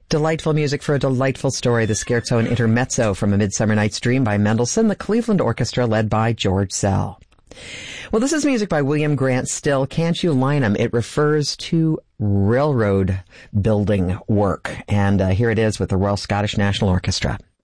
Delightful music for a delightful story. The Scherzo and Intermezzo from A Midsummer Night's Dream by Mendelssohn, the Cleveland Orchestra led by George Szell. Well, this is music by William Grant Still, Can't You Line 'Em? It refers to railroad building work. And here it is with the Royal Scottish National Orchestra.